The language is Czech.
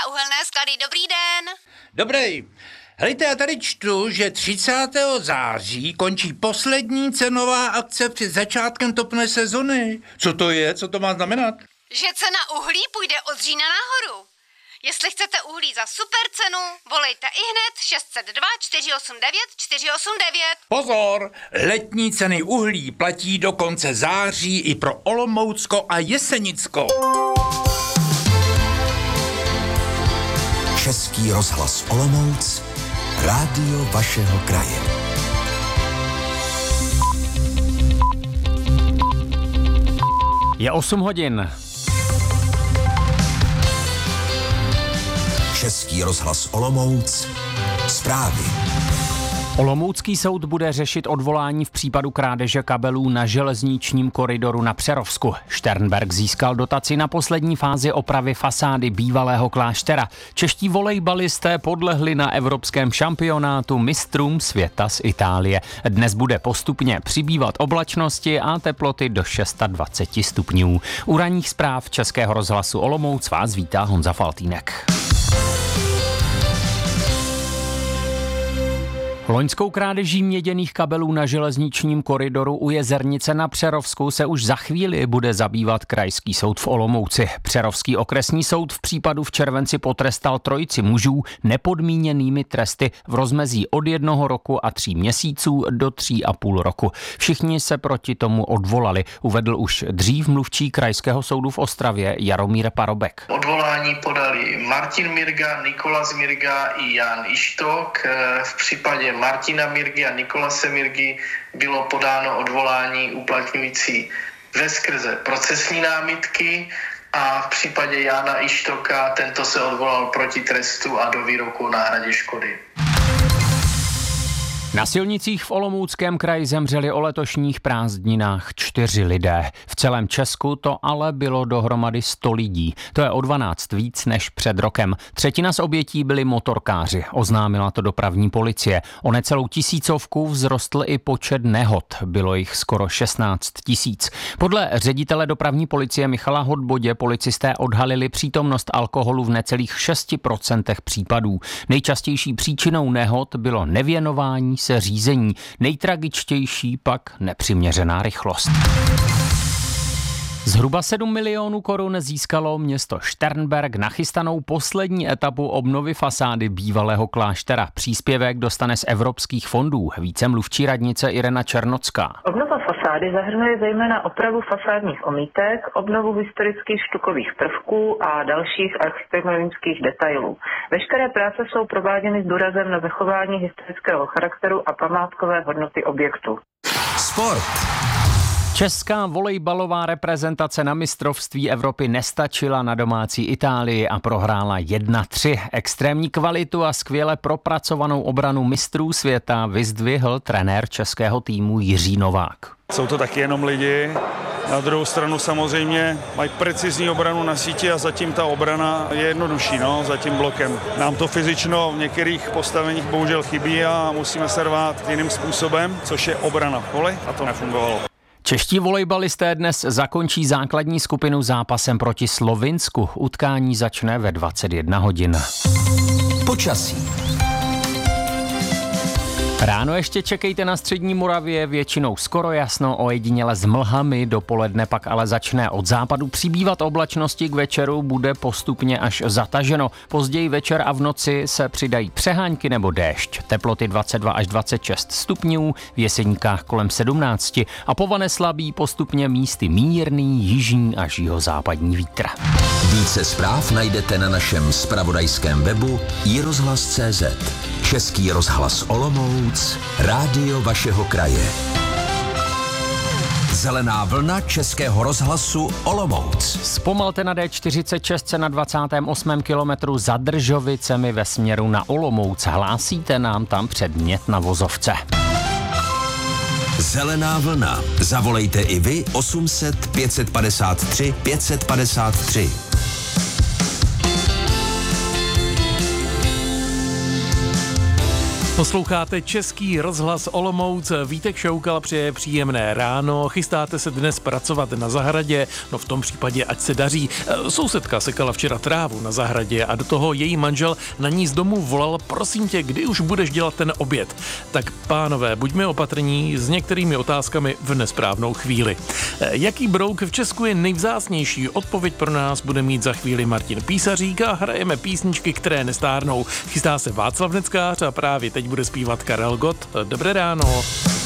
za uhelné sklady. Dobrý den. Dobrý. Hejte, já tady čtu, že 30. září končí poslední cenová akce před začátkem topné sezony. Co to je? Co to má znamenat? Že cena uhlí půjde od října nahoru. Jestli chcete uhlí za super cenu, volejte ihned 602 489 489. Pozor! Letní ceny uhlí platí do konce září i pro Olomoucko a Jesenicko. Český rozhlas Olomouc, rádio vašeho kraje. Je 8 hodin. Český rozhlas Olomouc, zprávy. Olomoucký soud bude řešit odvolání v případu krádeže kabelů na železničním koridoru na Přerovsku. Šternberk získal dotaci na poslední fázi opravy fasády bývalého kláštera. Čeští volejbalisté podlehli na evropském šampionátu mistrům světa z Itálie. Dnes bude postupně přibývat oblačnosti a teploty do 26 stupňů. U ranních zpráv Českého rozhlasu Olomouc vás vítá Honza Faltýnek. Loňskou krádeží měděných kabelů na železničním koridoru u Jezernice na Přerovsku se už za chvíli bude zabývat Krajský soud v Olomouci. Přerovský okresní soud v případu v červenci potrestal trojici mužů nepodmíněnými tresty v rozmezí od 1 roku a 3 měsíců do 3,5 roku. Všichni se proti tomu odvolali, uvedl už dřív mluvčí Krajského soudu v Ostravě Jaromír Parobek. Odvolání podali Martin Mirga, Nikolas Mirga i Jan Ištok. V případě Martina Mirgy a Nikolase Mirgy bylo podáno odvolání uplatňující veskrze procesní námitky a v případě Jana Ištoka tento se odvolal proti trestu a do výroku o náhradě škody. Na silnicích v Olomouckém kraji zemřeli o letošních prázdninách 4 lidé. V celém Česku to ale bylo dohromady 100 lidí. To je o 12 víc než před rokem. 1/3 z obětí byli motorkáři, oznámila to dopravní policie. O necelou 1000 vzrostl i počet nehod. Bylo jich skoro 16 000. Podle ředitele dopravní policie Michala Hodbodě policisté odhalili přítomnost alkoholu v necelých 6% případů. Nejčastější příčinou nehod bylo nevěnování se řízení, nejtragičtější pak nepřiměřená rychlost. Zhruba 7 milionů korun získalo město Šternberk na chystanou poslední etapu obnovy fasády bývalého kláštera. Příspěvek dostane z evropských fondů. Více mluvčí radnice Irena Černocká. Obnova fasády zahrnuje zejména opravu fasádních omítek, obnovu historických štukových prvků a dalších architektonických detailů. Veškeré práce jsou prováděny s důrazem na zachování historického charakteru a památkové hodnoty objektu. Sport. Česká volejbalová reprezentace na mistrovství Evropy nestačila na domácí Itálii a prohrála 1-3. Extrémní kvalitu a skvěle propracovanou obranu mistrů světa vyzdvihl trenér českého týmu Jiří Novák. Jsou to taky jenom lidi. Na druhou stranu samozřejmě mají precizní obranu na síti a zatím ta obrana je jednodušší, za tím blokem. Nám to fyzično v některých postaveních bohužel chybí a musíme se rvát jiným způsobem, což je obrana v poli a to nefungovalo. Čeští volejbalisté dnes zakončí základní skupinu zápasem proti Slovinsku. Utkání začne ve 21 hodin. Počasí. Ráno ještě čekejte na střední Moravě, většinou skoro jasno, ojediněle s mlhami, dopoledne pak ale začne od západu přibývat oblačnosti, k večeru bude postupně až zataženo. Později večer a v noci se přidají přehánky nebo déšť. Teploty 22 až 26 stupňů, v Jeseníkách kolem 17 a povane slabý postupně místy mírný jižní až jihozápadní vítr. Více zpráv najdete na našem zpravodajském webu iRozhlas.cz. Český rozhlas Olomouc, rádio vašeho kraje. Zelená vlna Českého rozhlasu Olomouc. Zpomalte na D46 na 28. kilometru za Držovicemi ve směru na Olomouc. Hlásíte nám tam předmět na vozovce. Zelená vlna. Zavolejte i vy 800 553 553. Posloucháte Český rozhlas Olomouc. Vítek Šoukal přeje příjemné ráno. Chystáte se dnes pracovat na zahradě? No v tom případě ať se daří. Sousedka sekala včera trávu na zahradě a do toho její manžel na ní z domu volal: prosím tě, kdy už budeš dělat ten oběd? Tak pánové, buďme opatrní s některými otázkami v nesprávnou chvíli. Jaký brouk v Česku je nejvzácnější? Odpověď pro nás bude mít za chvíli Martin Písařík a hrajeme písničky, které nestárnou. Chystá se Václav Neckář a právě teď bude zpívat Karel Gott. Dobré ráno.